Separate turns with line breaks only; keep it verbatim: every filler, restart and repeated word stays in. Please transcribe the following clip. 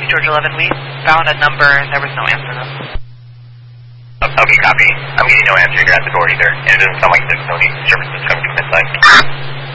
George eleven. We found a number and there was no answer though.
Okay, copy. I'm getting no answer here at the door either, and it doesn't sound like there's no need services coming from this side.